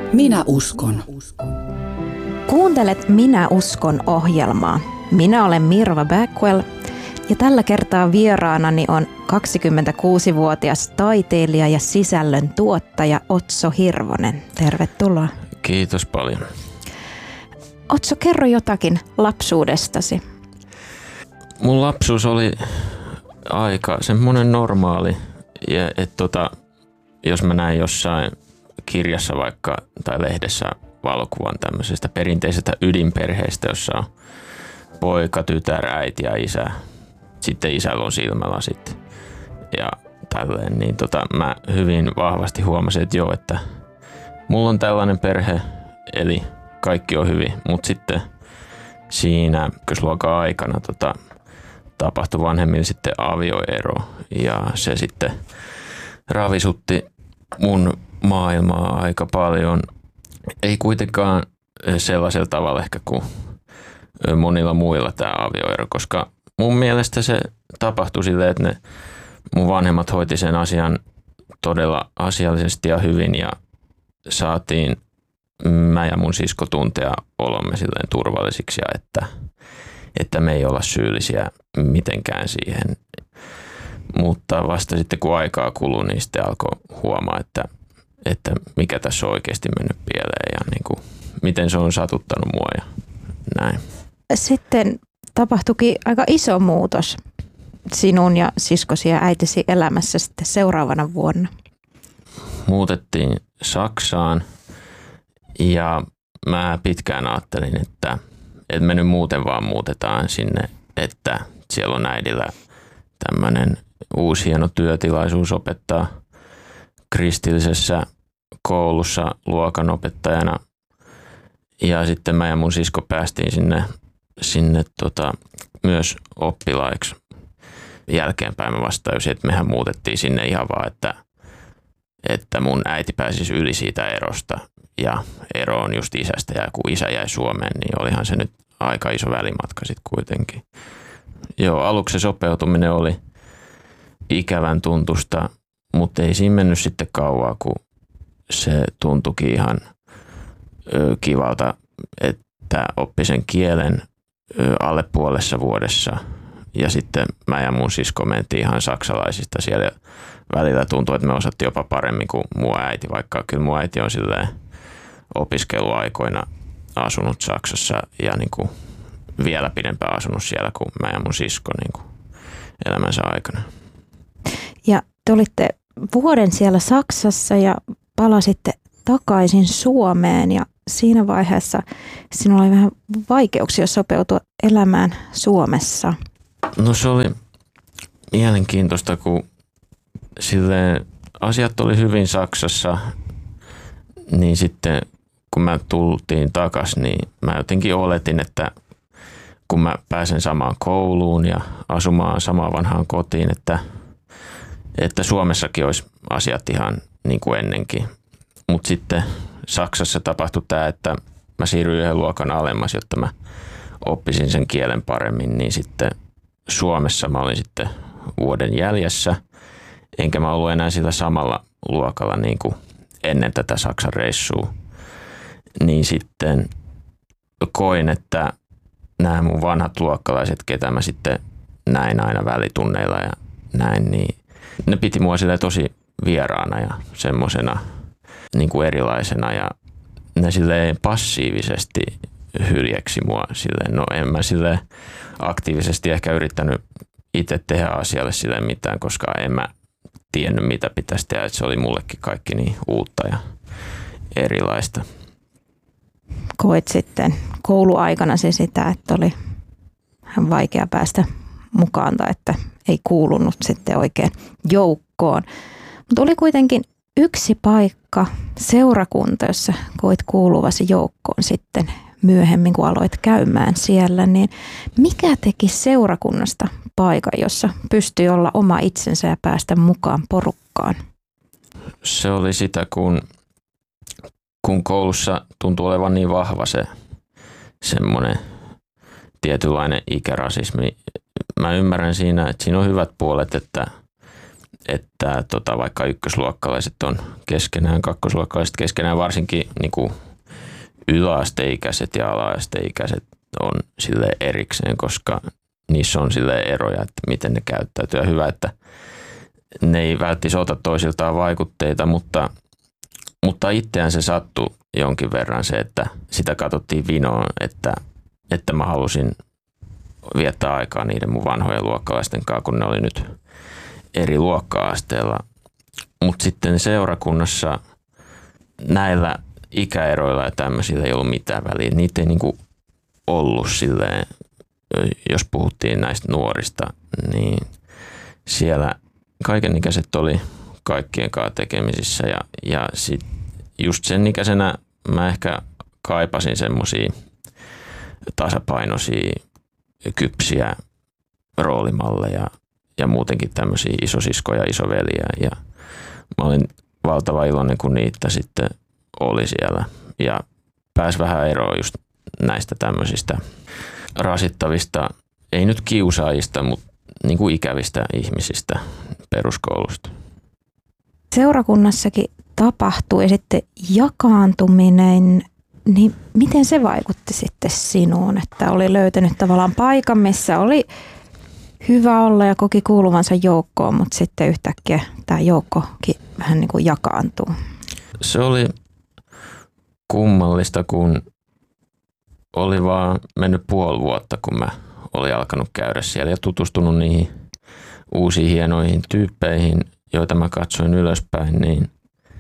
Minä uskon. Kuuntelet Minä uskon -ohjelmaa. Minä olen Mirva Backwell ja tällä kertaa vieraanani on 26-vuotias taiteilija ja sisällön tuottaja Otso Hirvonen. Tervetuloa. Kiitos paljon. Otso, kerro jotakin lapsuudestasi. Mun lapsuus oli aika semmoinen normaali. Ja jos mä näin jossain kirjassa vaikka tai lehdessä valokuvan tämmöisestä perinteisestä ydinperheestä, jossa on poika, tytär, äiti ja isä. Sitten isällä on silmälasit ja tälleen, niin mä hyvin vahvasti huomasin, että joo, että mulla on tällainen perhe, eli kaikki on hyvin, mutta sitten siinä ykkösluokan aikana tapahtui vanhemmille sitten avioero ja se sitten ravisutti mun maailmaa aika paljon. Ei kuitenkaan sellaisella tavalla ehkä kuin monilla muilla tämä avioero, koska mun mielestä se tapahtui silleen, että mun vanhemmat hoiti sen asian todella asiallisesti ja hyvin ja saatiin mä ja mun sisko tuntea olomme silleen turvallisiksi ja että me ei olla syyllisiä mitenkään siihen. Mutta vasta sitten kun aikaa kului, niin sitten alkoi huomaa, että mikä tässä on oikeasti mennyt pieleen ja niin kuin, miten se on satuttanut mua ja näin. Sitten tapahtuikin aika iso muutos sinun ja siskosi ja äitisi elämässä sitten seuraavana vuonna. Muutettiin Saksaan ja mä pitkään ajattelin, että me nyt muuten vaan muutetaan sinne, että siellä on äidillä tämmöinen uusi hieno työtilaisuus opettaa kristillisessä koulussa luokanopettajana. Ja sitten mä ja mun sisko päästiin sinne myös oppilaiksi. Jälkeenpäin mä vastasin, että mehän muutettiin sinne ihan vaan, että mun äiti pääsisi yli siitä erosta. Ja ero on just isästä ja kun isä jäi Suomeen, niin olihan se nyt aika iso välimatka sitten kuitenkin. Joo, aluksi se sopeutuminen oli ikävän tuntusta, mutta ei siinä mennyt sitten kauaa, kun se tuntuikin ihan kivalta, että oppi sen kielen alle puolessa vuodessa. Ja sitten mä ja mun sisko mentiin ihan saksalaisista siellä ja välillä tuntui, että me osattiin jopa paremmin kuin mun äiti, vaikka kyllä mun äiti on silleen opiskeluaikoina asunut Saksassa ja niin kuin vielä pidempään asunut siellä kuin mä ja mun sisko niin kuin elämänsä aikana. Ja te olitte vuoden siellä Saksassa ja palasitte takaisin Suomeen ja siinä vaiheessa sinulla oli vähän vaikeuksia sopeutua elämään Suomessa. No se oli mielenkiintoista, kun silleen asiat oli hyvin Saksassa, niin sitten kun mä tultiin takaisin, niin mä jotenkin oletin, että kun mä pääsen samaan kouluun ja asumaan samaan vanhaan kotiin, että Suomessakin olisi asiat ihan niin kuin ennenkin. Mutta sitten Saksassa tapahtui tämä, että mä siirryin yhden luokan alemmas, jotta mä oppisin sen kielen paremmin, niin sitten Suomessa mä olin sitten vuoden jäljessä, enkä mä ollut enää sillä samalla luokalla niin kuin ennen tätä Saksan reissua. Niin sitten koin, että nämä mun vanhat luokkalaiset, ketä mä sitten näin aina välitunneilla ja näin, niin ne piti mua silleen tosi vieraana ja semmosena niin kuin erilaisena ja ne silleen passiivisesti hyljeksi mua silleen. No en mä silleen aktiivisesti ehkä yrittänyt itse tehdä asialle silleen mitään, koska en mä tiennyt mitä pitäisi tehdä, että se oli mullekin kaikki niin uutta ja erilaista. Koit sitten kouluaikana sitä, että oli vaikea päästä mukaan tai että ei kuulunut sitten oikein joukkoon. Mutta oli kuitenkin yksi paikka, seurakunta, jossa koit kuuluvasi joukkoon sitten myöhemmin, kun aloit käymään siellä. Niin mikä teki seurakunnasta paikan, jossa pystyi olla oma itsensä ja päästä mukaan porukkaan? Se oli sitä, kun koulussa tuntuu olevan niin vahva se semmoinen tietynlainen ikärasismi. Mä ymmärrän siinä, että siinä on hyvät puolet, että että vaikka ykkösluokkalaiset on keskenään, kakkosluokkalaiset keskenään, varsinkin niin kuin yläasteikäiset ja ala-asteikäiset on silleen erikseen, koska niissä on silleen eroja, että miten ne käyttäytyy. Ja hyvä, että ne ei välttämättä ota toisiltaan vaikutteita, mutta itseään se sattui jonkin verran se, että sitä katsottiin vinoon, että mä halusin viettää aikaa niiden mun vanhojen luokkalaisten kanssa, kun ne oli nyt eri luokka-asteella. Mutta sitten seurakunnassa näillä ikäeroilla ja tämmöisillä ei ollut mitään väliä. Niitä ei niinku ollut silleen, jos puhuttiin näistä nuorista, niin siellä kaikenikäiset oli kaikkien kanssa tekemisissä ja sit just sen ikäisenä mä ehkä kaipasin semmosia tasapainoisia, kypsiä roolimalleja ja muutenkin tämmöisiä isosiskoja ja isoveliä ja mä olin valtava iloinen, kun niitä sitten oli siellä ja pääsi vähän eroon just näistä tämmöisistä rasittavista, ei nyt kiusaajista, mutta niin kuin ikävistä ihmisistä peruskoulusta. Seurakunnassakin tapahtui sitten jakaantuminen, niin miten se vaikutti sitten sinuun, että oli löytänyt tavallaan paikan, missä oli hyvä olla ja koki kuuluvansa joukkoon, mutta sitten yhtäkkiä tämä joukkokin vähän niin kuin jakaantuu? Se oli kummallista, kun oli vaan mennyt puoli vuotta, kun mä olin alkanut käydä siellä ja tutustunut niihin uusiin hienoihin tyyppeihin, joita mä katsoin ylöspäin, niin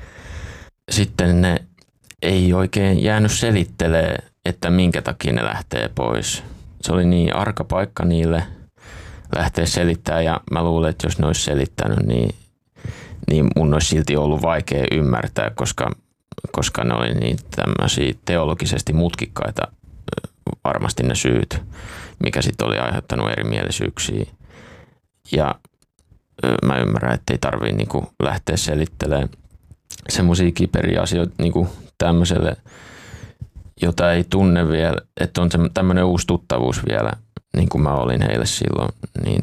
sitten ne ei oikein jäänyt selittelee, että minkä takia ne lähtee pois. Se oli niin arka paikka niille lähteä selittämään ja mä luulen, että jos ne olisi selittänyt, niin mun olisi silti ollut vaikea ymmärtää, koska ne oli niin tämmöisiä teologisesti mutkikkaita varmasti ne syyt, mikä sitten oli aiheuttanut erimielisyyksiä. Ja mä ymmärrän, että ei tarvitse niinku lähteä selittelemään semmoisia kiperiä asioita niinku tämmöiselle, jota ei tunne vielä, että on tämmöinen uusi tuttavuus vielä, niin kuin mä olin heille silloin. Niin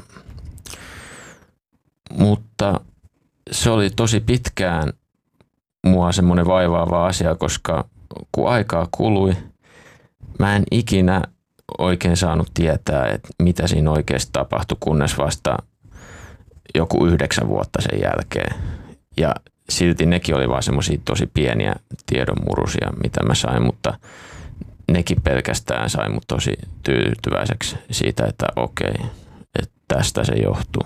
mutta se oli tosi pitkään mua semmoinen vaivaava asia, koska kun aikaa kului, mä en ikinä oikein saanut tietää, että mitä siinä oikeasti tapahtui, kunnes vasta joku 9 vuotta sen jälkeen. Ja silti nekin oli vaan semmoisia tosi pieniä tiedonmurusia, mitä mä sain, mutta nekin pelkästään sai mut tosi tyytyväiseksi siitä, että okei, että tästä se johtuu.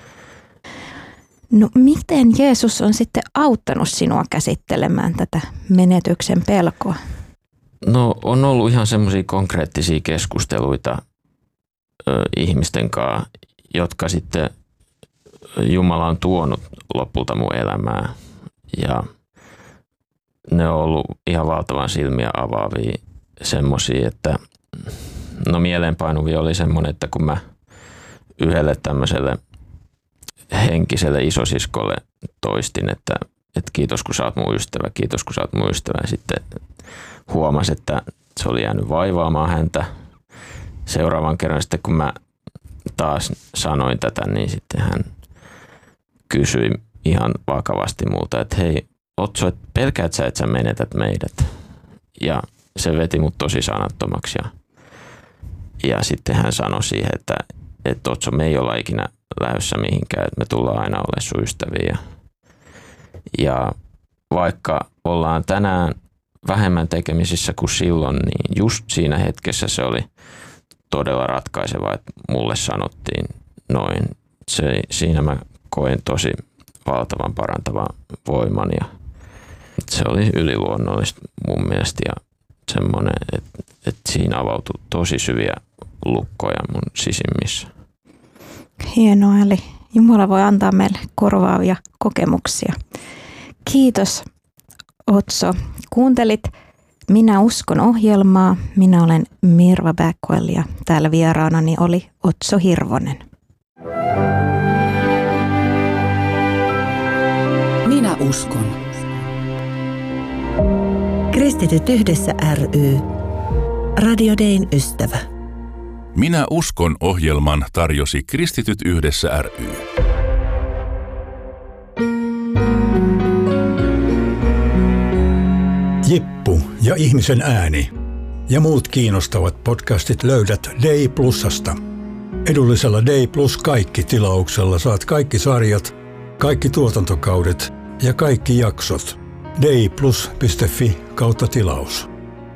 No miten Jeesus on sitten auttanut sinua käsittelemään tätä menetyksen pelkoa? No on ollut ihan semmoisia konkreettisia keskusteluita ihmisten kanssa, jotka sitten Jumala on tuonut lopulta mun elämään. Ja ne on ollut ihan valtavan silmiä avaavia semmoisia, että no mieleenpainuvia oli semmoinen, että kun mä yhdelle tämmöiselle henkiselle isosiskolle toistin, että kiitos kun sä oot mun ystävä, kiitos kun sä oot mun ystävä. Ja sitten huomasi, että se oli jäänyt vaivaamaan häntä. Seuraavan kerran sitten kun mä taas sanoin tätä, niin sitten hän kysyi ihan vakavasti multa, että hei Otso, että pelkäät sä, että sä menetät meidät. Ja se veti mut tosi sanattomaksi. Ja sitten hän sanoi siihen, että Otso, me ei olla ikinä lähdössä mihinkään, että me tullaan aina olemaan sun ystäviä. Ja vaikka ollaan tänään vähemmän tekemisissä kuin silloin, niin just siinä hetkessä se oli todella ratkaiseva, että mulle sanottiin noin. Siinä mä koin tosi valtavan parantavan voiman ja se oli yliluonnollista mun mielestä ja semmoinen, että siinä avautui tosi syviä lukkoja mun sisimmissä. Hienoa, eli Jumala voi antaa meille korvaavia kokemuksia. Kiitos Otso. Kuuntelit Minä uskon -ohjelmaa. Minä olen Mirva Backwell ja täällä vieraanani oli Otso Hirvonen. Minä uskon. Kristityt yhdessä ry. Radio Dayn ystävä. Minä uskon -ohjelman tarjosi Kristityt yhdessä ry. Jippu ja ihmisen ääni ja muut kiinnostavat podcastit löydät Day Plusasta. Edullisella Day Plus kaikki -tilauksella saat kaikki sarjat, kaikki tuotantokaudet ja kaikki jaksot. dayplus.fi/tilaus.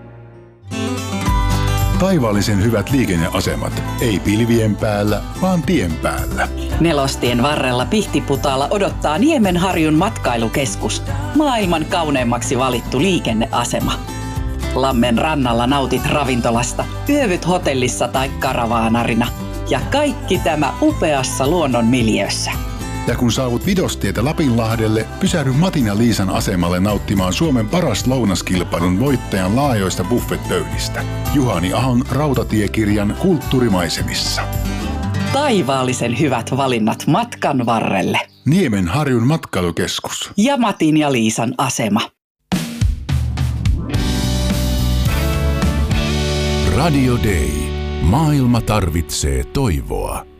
Taivaallisen hyvät liikenneasemat. Ei pilvien päällä, vaan tien päällä. Nelostien varrella Pihtiputaalla odottaa Niemenharjun matkailukeskus. Maailman kauneimmaksi valittu liikenneasema. Lammen rannalla nautit ravintolasta, yövyt hotellissa tai karavaanarina. Ja kaikki tämä upeassa luonnonmiljöössä. Ja kun saavut Vidostietä Lapinlahdelle, pysähdy Matin ja Liisan asemalle nauttimaan Suomen paras lounaskilpailun voittajan laajoista buffetpöydistä. Juhani Ahon rautatiekirjan Kulttuurimaisemissa. Taivaallisen hyvät valinnat matkan varrelle. Niemenharjun matkailukeskus. Ja Matin ja Liisan asema. Radio Day. Maailma tarvitsee toivoa.